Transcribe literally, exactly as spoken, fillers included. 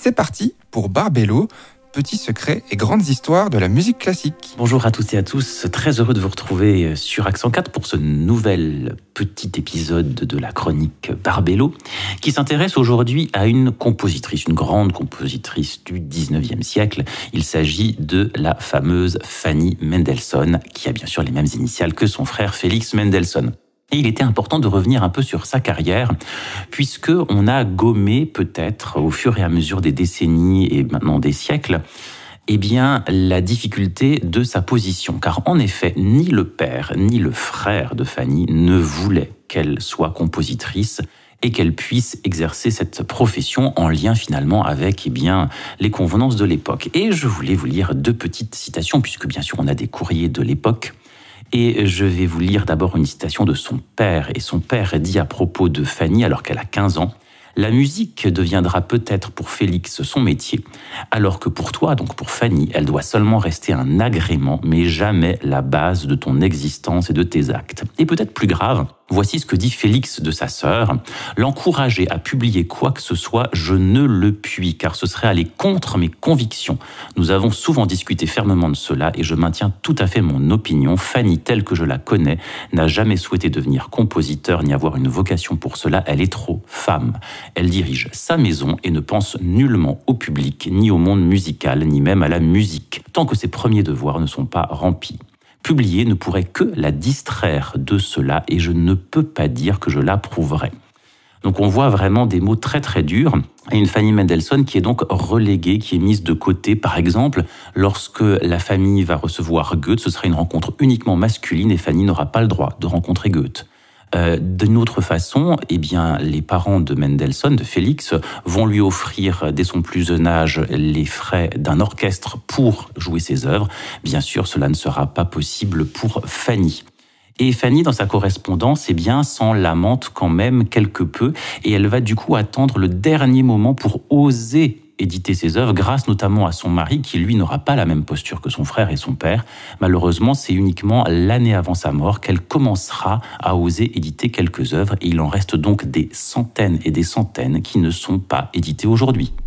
C'est parti pour Barbello, petits secrets et grandes histoires de la musique classique. Bonjour à toutes et à tous, très heureux de vous retrouver sur Accent quatre pour ce nouvel petit épisode de la chronique Barbello qui s'intéresse aujourd'hui à une compositrice, une grande compositrice du dix-neuvième siècle. Il s'agit de la fameuse Fanny Mendelssohn qui a bien sûr les mêmes initiales que son frère Félix Mendelssohn. Et il était important de revenir un peu sur sa carrière, puisque on a gommé peut-être au fur et à mesure des décennies et maintenant des siècles, eh bien, la difficulté de sa position. Car en effet, ni le père ni le frère de Fanny ne voulaient qu'elle soit compositrice et qu'elle puisse exercer cette profession en lien finalement avec eh bien, les convenances de l'époque. Et je voulais vous lire deux petites citations, puisque bien sûr on a des courriers de l'époque. Et je vais vous lire d'abord une citation de son père. Et son père dit à propos de Fanny, alors qu'elle a quinze ans, « La musique deviendra peut-être pour Félix son métier, alors que pour toi, donc pour Fanny, elle doit seulement rester un agrément, mais jamais la base de ton existence et de tes actes. » Et peut-être plus grave, voici ce que dit Félix de sa sœur. « L'encourager à publier quoi que ce soit, je ne le puis, car ce serait aller contre mes convictions. Nous avons souvent discuté fermement de cela et je maintiens tout à fait mon opinion. Fanny, telle que je la connais, n'a jamais souhaité devenir compositeur ni avoir une vocation pour cela. Elle est trop femme. Elle dirige sa maison et ne pense nullement au public, ni au monde musical, ni même à la musique, tant que ses premiers devoirs ne sont pas remplis. Publier ne pourrait que la distraire de cela et je ne peux pas dire que je l'approuverais. » Donc on voit vraiment des mots très très durs et une Fanny Mendelssohn qui est donc reléguée, qui est mise de côté. Par exemple, lorsque la famille va recevoir Goethe, ce sera une rencontre uniquement masculine et Fanny n'aura pas le droit de rencontrer Goethe. Euh, d'une autre façon, eh bien, les parents de Mendelssohn, de Félix, vont lui offrir dès son plus jeune âge les frais d'un orchestre pour jouer ses œuvres. Bien sûr, cela ne sera pas possible pour Fanny. Et Fanny, dans sa correspondance, eh bien, s'en lamente quand même quelque peu et elle va du coup attendre le dernier moment pour oser éditer ses œuvres, grâce notamment à son mari qui, lui, n'aura pas la même posture que son frère et son père. Malheureusement, c'est uniquement l'année avant sa mort qu'elle commencera à oser éditer quelques œuvres et il en reste donc des centaines et des centaines qui ne sont pas éditées aujourd'hui.